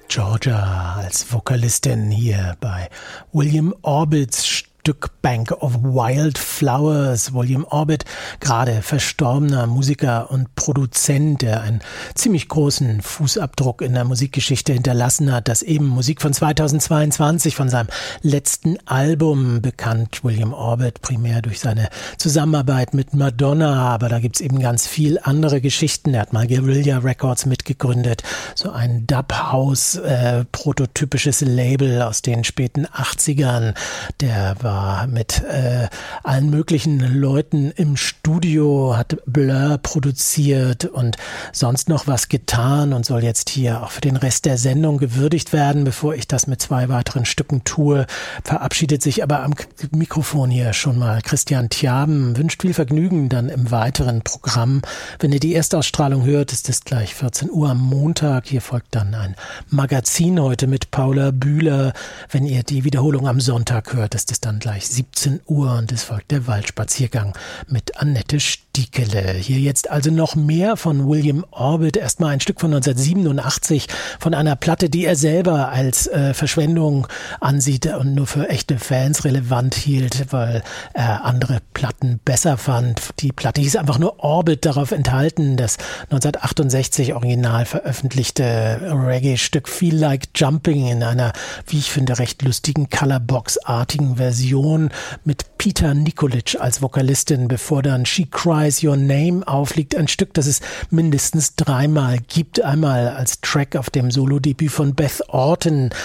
Georgia als Vokalistin hier bei William Orbits Stück Bank of Wild Flowers. William Orbit, gerade verstorbener Musiker und Produzent, der einen ziemlich großen Fußabdruck in der Musikgeschichte hinterlassen hat. Das eben Musik von 2022, von seinem letzten Album, bekannt William Orbit primär durch seine Zusammenarbeit mit Madonna, aber da gibt's eben ganz viel andere Geschichten. Er hat mal Guerrilla Records mitgegründet, so ein Dub-House, prototypisches Label aus den späten 80ern. Der war mit allen möglichen Leuten im Studio, hat Blur produziert und sonst noch was getan und soll jetzt hier auch für den Rest der Sendung gewürdigt werden. Bevor ich das mit 2 weiteren Stücken tue, verabschiedet sich aber am Mikrofon hier schon mal Christian Tjaben. Wünscht viel Vergnügen dann im weiteren Programm. Wenn ihr die Erstausstrahlung hört, ist es gleich 14 Uhr am Montag. Hier folgt dann ein Magazin heute mit Paula Bühler. Wenn ihr die Wiederholung am Sonntag hört, ist es dann gleich 17 Uhr und es folgt der Waldspaziergang mit Annette Stiekele. Hier jetzt also noch mehr von William Orbit. Erstmal ein Stück von 1987 von einer Platte, die er selber als Verschwendung ansieht und nur für echte Fans relevant hielt, weil er andere Platten besser fand. Die Platte hieß einfach nur Orbit, darauf enthalten das 1968 original veröffentlichte Reggae-Stück Feel Like Jumping in einer, wie ich finde, recht lustigen Colorbox-artigen Version mit Peter Nikolic als Vokalistin, bevor dann She Cries Your Name aufliegt. Ein Stück, das es mindestens 3-mal gibt. Einmal als Track auf dem Solo-Debüt von Beth Orton